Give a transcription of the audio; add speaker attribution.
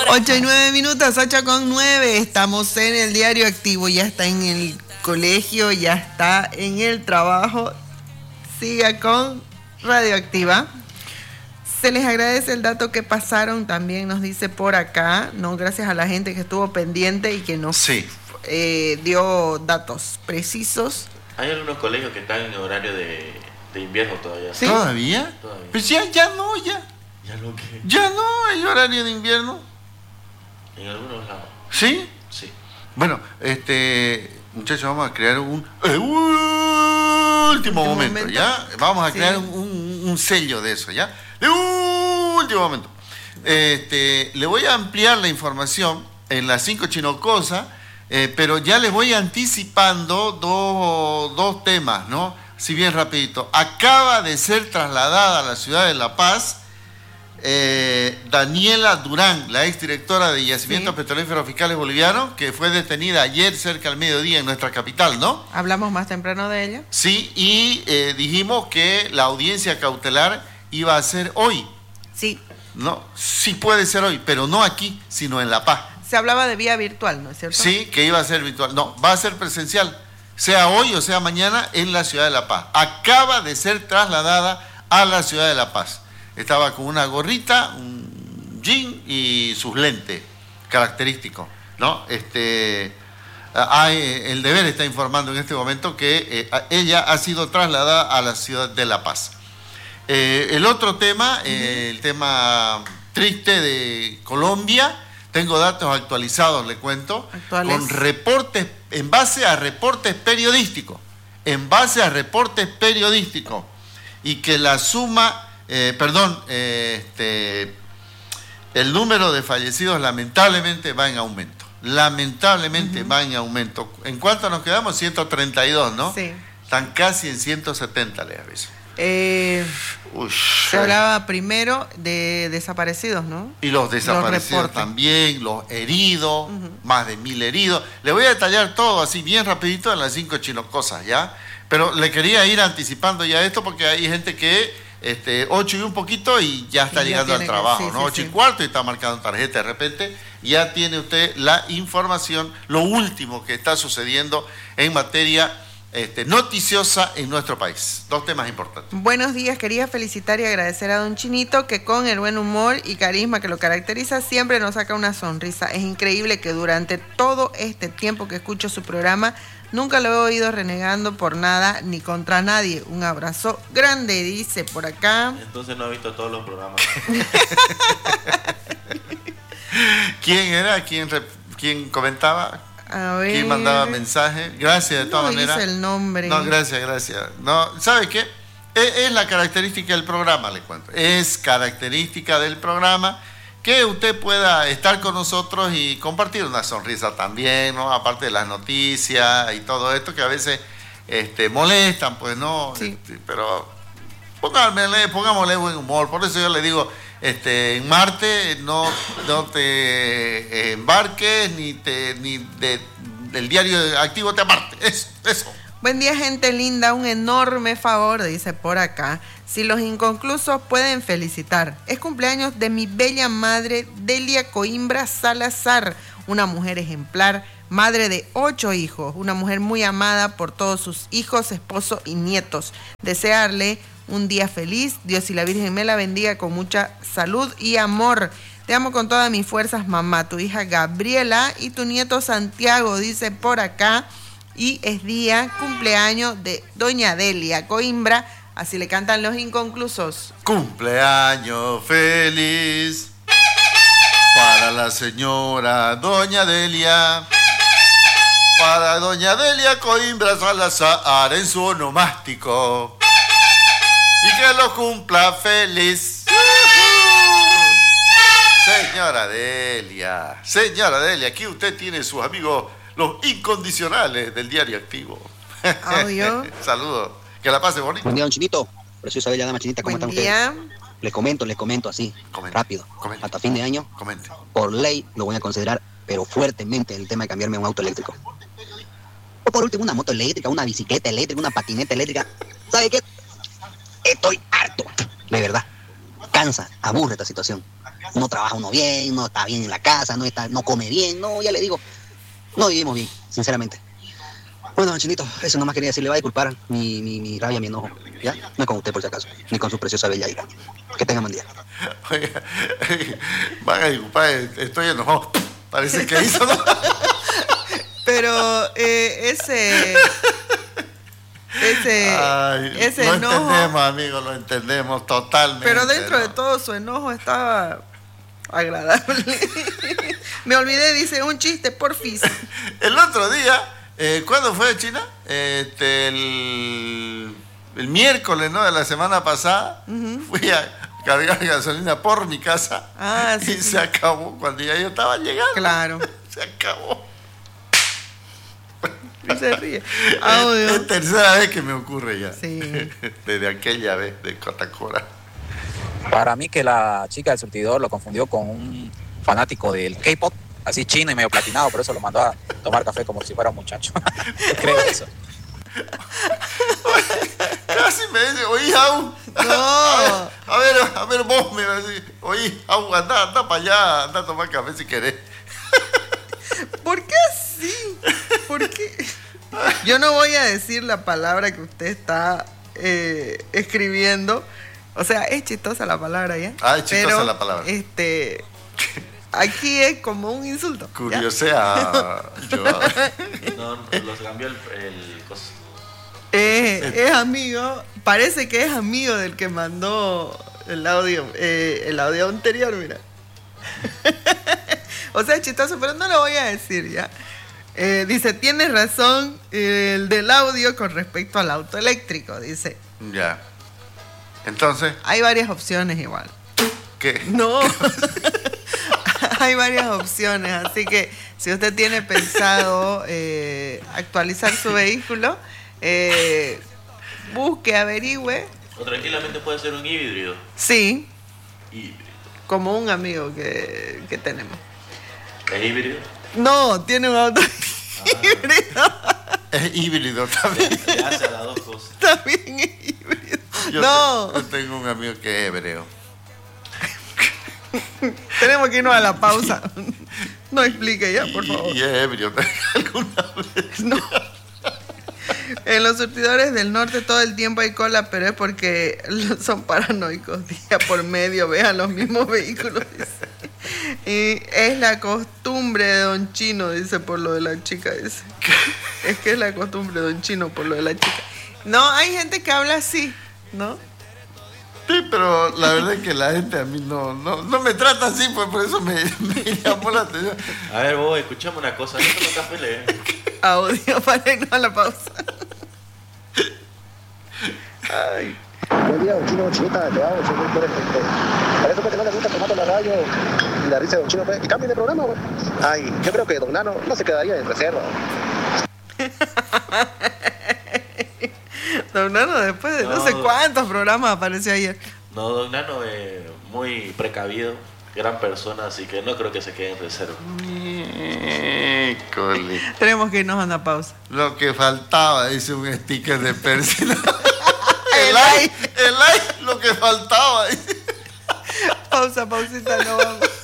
Speaker 1: 8:09, 8:09. Estamos en el diario activo. Ya está en el colegio, ya está en el trabajo. Siga con Radioactiva. Se les agradece el dato que pasaron, también nos dice por acá, ¿no? Gracias a la gente que estuvo pendiente y que nos dio datos precisos.
Speaker 2: Hay algunos colegios que están en horario de invierno todavía.
Speaker 1: ¿Sí?
Speaker 3: ¿Todavía? Pues ya no.
Speaker 2: ¿Ya no qué?
Speaker 3: Ya no hay horario de invierno.
Speaker 2: En algunos lados.
Speaker 3: ¿Sí?
Speaker 2: Sí.
Speaker 3: Bueno, muchachos, vamos a crear un último momento, ¿ya? Vamos a crear un sello de eso, ¿ya? De último momento. Le voy a ampliar la información en las 5 chinocosas, pero ya les voy anticipando dos temas, ¿no? Si bien rapidito. Acaba de ser trasladada a la ciudad de La Paz Daniela Durán, la exdirectora de Yacimientos Petrolíferos Fiscales Bolivianos, que fue detenida ayer cerca del mediodía en nuestra capital, ¿no?
Speaker 1: Hablamos más temprano de ella.
Speaker 3: Sí, y dijimos que la audiencia cautelar iba a ser hoy.
Speaker 1: Sí.
Speaker 3: No, sí puede ser hoy, pero no aquí, sino en La Paz.
Speaker 1: Se hablaba de vía virtual, ¿no es cierto?
Speaker 3: Sí, que iba a ser virtual. No, va a ser presencial, sea hoy o sea mañana, en la ciudad de La Paz. Acaba de ser trasladada a la ciudad de La Paz. Estaba con una gorrita, un jean y sus lentes característicos, ¿no? El Deber está informando en este momento que ella ha sido trasladada a la ciudad de La Paz. El otro tema, el tema triste de Colombia, tengo datos actualizados, le cuento, con reportes, en base a reportes periodísticos, y que la suma... el número de fallecidos lamentablemente va en aumento. Va en aumento. ¿En cuánto nos quedamos? 132, ¿no?
Speaker 1: Sí.
Speaker 3: Están casi en 170, les aviso.
Speaker 1: Se hablaba primero de desaparecidos, ¿no?
Speaker 3: Y los desaparecidos también, los heridos, más de 1.000 heridos. Le voy a detallar todo así bien rapidito en las 5 chinocosas, ¿ya? Pero le quería ir anticipando ya esto porque hay gente que 8 y un poquito y ya está llegando al trabajo, ¿no? 8 y cuarto y está marcando tarjeta de repente. Ya tiene usted la información, lo último que está sucediendo en materia noticiosa en nuestro país. Dos temas importantes.
Speaker 1: Buenos días, quería felicitar y agradecer a don Chinito que con el buen humor y carisma que lo caracteriza siempre nos saca una sonrisa. Es increíble que durante todo este tiempo que escucho su programa nunca lo he oído renegando por nada ni contra nadie. Un abrazo grande, dice por acá.
Speaker 2: Entonces no ha visto todos los programas.
Speaker 3: ¿Quién era? ¿Quién comentaba?
Speaker 1: A ver.
Speaker 3: ¿Quién mandaba mensaje? Gracias, de todas maneras.
Speaker 1: No dice el nombre.
Speaker 3: No, gracias. No, ¿sabe qué? Es la característica del programa, le cuento. Es característica del programa que usted pueda estar con nosotros y compartir una sonrisa también, ¿no? Aparte de las noticias y todo esto que a veces molestan, pues, ¿no?
Speaker 1: Sí.
Speaker 3: Pero pongámosle buen humor. Por eso yo le digo, en Marte no te embarques ni del diario activo te apartes. Eso.
Speaker 1: Buen día, gente linda, un enorme favor, dice por acá. Si los inconclusos pueden felicitar. Es cumpleaños de mi bella madre, Delia Coimbra Salazar, una mujer ejemplar, madre de 8 hijos, una mujer muy amada por todos sus hijos, esposo y nietos. Desearle un día feliz, Dios y la Virgen me la bendiga con mucha salud y amor. Te amo con todas mis fuerzas, mamá, tu hija Gabriela y tu nieto Santiago, dice por acá. Y es día, cumpleaños de doña Delia Coimbra, así le cantan los inconclusos.
Speaker 3: Cumpleaños feliz para la señora doña Delia, para doña Delia Coimbra Salazar en su onomástico, y que lo cumpla feliz. Señora Delia, aquí usted tiene sus amigos, los incondicionales del diario activo.
Speaker 1: Audio.
Speaker 3: Saludos. Que la pase bonito.
Speaker 4: Buen día, don Chinito. Preciosa bella dama Chinita, ¿cómo están ustedes? Les comento así, rápido. Hasta fin de año, por ley, lo voy a considerar, pero fuertemente, el tema de cambiarme a un auto eléctrico. O por último, una moto eléctrica, una bicicleta eléctrica, una patineta eléctrica. ¿Sabe qué? Estoy harto, de verdad. Cansa, aburre esta situación. no trabaja uno bien, no está bien en la casa, no come bien, no, ya le digo, no vivimos bien, sinceramente. Bueno, Chinito, eso nomás quería decirle, va a disculpar mi rabia, mi enojo, ¿ya? No es con usted por si acaso, ni con su preciosa bella hija. Que tenga buen día.
Speaker 3: Oiga, van a disculpar, estoy enojado. Parece que hizo, ¿no?
Speaker 1: Pero ese
Speaker 3: lo
Speaker 1: enojo,
Speaker 3: entendemos, amigo, lo entendemos totalmente.
Speaker 1: pero dentro de todo su enojo estaba agradable. Me olvidé, dice, un chiste, porfis.
Speaker 3: El otro día, ¿cuándo fue, China? El miércoles, ¿no? De la semana pasada, fui a cargar gasolina por mi casa y se acabó cuando ya yo estaba llegando.
Speaker 1: Claro.
Speaker 3: Se acabó.
Speaker 1: Y se ríe. Audio.
Speaker 3: Es tercera vez que me ocurre ya.
Speaker 1: Sí.
Speaker 3: Desde aquella vez de Cotacora.
Speaker 5: Para mí que la chica del surtidor lo confundió con un fanático del K-pop, así chino y medio platinado, por eso lo mandó a tomar café como si fuera un muchacho. Creo eso.
Speaker 3: Casi me dice, oí, Jau.
Speaker 1: No.
Speaker 3: A ver, vos me vas a decir, oí, Jau, anda para allá, anda a tomar café si querés.
Speaker 1: ¿Por qué así? ¿Por qué? Yo no voy a decir la palabra que usted está escribiendo. O sea, es chistosa la palabra ya.
Speaker 3: Es chistosa
Speaker 1: pero,
Speaker 3: la palabra.
Speaker 1: Aquí es como un insulto.
Speaker 3: Curiosea.
Speaker 2: No, los cambió el coso.
Speaker 1: Es amigo, parece que es amigo del que mandó el audio anterior, mira. O sea, chistoso, pero no lo voy a decir ya. Dice, tienes razón el del audio con respecto al auto eléctrico, dice.
Speaker 3: Ya. Entonces.
Speaker 1: Hay varias opciones igual.
Speaker 3: ¿Qué?
Speaker 1: No. Hay varias opciones, así que si usted tiene pensado actualizar su vehículo, busque, averigüe.
Speaker 2: O tranquilamente puede ser un híbrido.
Speaker 1: Sí.
Speaker 2: Híbrido.
Speaker 1: Como un amigo que tenemos.
Speaker 2: ¿Es híbrido?
Speaker 1: No, tiene un auto híbrido.
Speaker 3: Es híbrido también.
Speaker 2: Ya hace las dos cosas.
Speaker 1: También es híbrido.
Speaker 3: Yo tengo un amigo que es hebreo.
Speaker 1: Tenemos que irnos a la pausa. No explique ya, por favor.
Speaker 3: Y es ebrio alguna vez.
Speaker 1: No. En los surtidores del norte todo el tiempo hay cola, pero es porque son paranoicos. Día por medio vean los mismos vehículos, dice. Y es la costumbre de Don Chino, dice, por lo de la chica, dice. Es que es la costumbre de Don Chino por lo de la chica. No, hay gente que habla así, ¿no?
Speaker 3: Sí, pero la verdad es que la gente a mí no me trata así, pues por eso me llamó la atención.
Speaker 2: A ver, vos, escuchame una cosa. Yo tomo café, le.
Speaker 1: Audio para irnos a la pausa.
Speaker 3: Ay.
Speaker 6: Buen día, Don Chino, Chinita, te amo, soy muy fuerte. Parece que no le gusta tomar la radio y la risa de Don Chino, pues, que cambie de programa, güey. Ay, yo creo que Don Nano no se quedaría en reserva.
Speaker 1: Don Nano, después de no sé cuántos programas apareció ayer.
Speaker 2: No, Don Nano es muy precavido, gran persona, así que no creo que se quede en reserva.
Speaker 1: Tenemos que irnos a una pausa.
Speaker 3: Lo que faltaba, dice un sticker de Percy.
Speaker 1: El like,
Speaker 3: lo que faltaba.
Speaker 1: Pausita, no vamos.